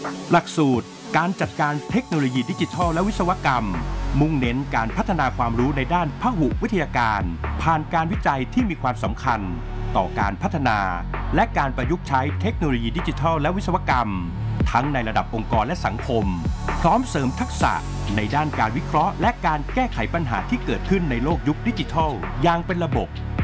หลักสูตรการจัดการเทคโนโลยีดิจิทัลและวิศวกรรมมุ่งเน้นการพัฒนาความรู้ในด้านพหุวิทยาการผ่านการวิจัยที่มีความสำคัญต่อการพัฒนาและการประยุกต์ใช้เทคโนโลยีดิจิทัลและวิศวกรรมทั้งในระดับองค์กรและสังคมพร้อมเสริมทักษะในด้านการวิเคราะห์และการแก้ไขปัญหาที่เกิดขึ้นในโลกยุคดิจิทัลอย่างเป็นระบบ